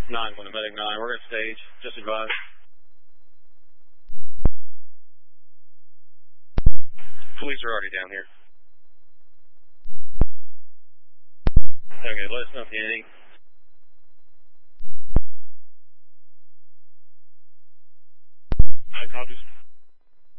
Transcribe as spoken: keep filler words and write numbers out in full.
nine one to Medic nine. We're going to stage. Just advise. Police are already down here. Okay, let us know if you need anything. I copies.